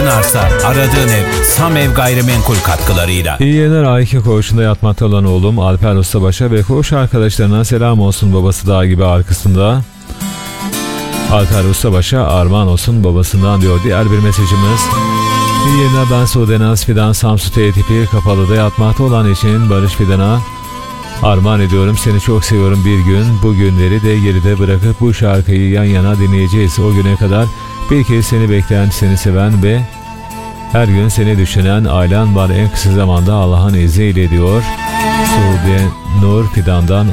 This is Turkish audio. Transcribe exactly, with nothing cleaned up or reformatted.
arsa, aradığın ev, Samev Gayrimenkul katkılarıyla. İyi yayınlar. A iki koğuşunda yatmakta olan oğlum Alper Ustabaş'a ve koğuş arkadaşlarına selam olsun, babası dağ gibi arkasında. Alper Ustabaş'a armağan olsun babasından diyor diğer bir mesajımız. İyi yayınlar. Ben Sudenaz Fidan Samsu T tipi kapalıda yatmakta olan için Barış Fidan'a armağan ediyorum. Seni çok seviyorum bir gün. Bu günleri de geride bırakıp bu şarkıyı yan yana dinleyeceğiz. O güne kadar bir kez seni bekleyen, seni seven ve her gün seni düşünen ailen var en kısa zamanda Allah'ın izniyle diyor. Sude Nur Fidan'dan